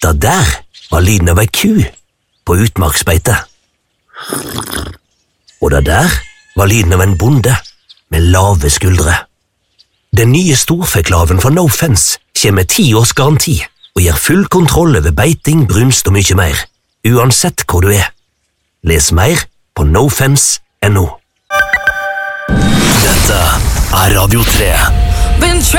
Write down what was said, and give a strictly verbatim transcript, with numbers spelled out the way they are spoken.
Det der var lyden av ei ku på utmarksbeite. Og det der var lyden av en bonde med lave skuldre. Den nye storfeklaven fra No Fence kommer med ti års garanti og gir full kontroll over beiting, brunst og mye mer, uansett hvor du er. Les mer på nofence punktum no. Dette er Radio tre.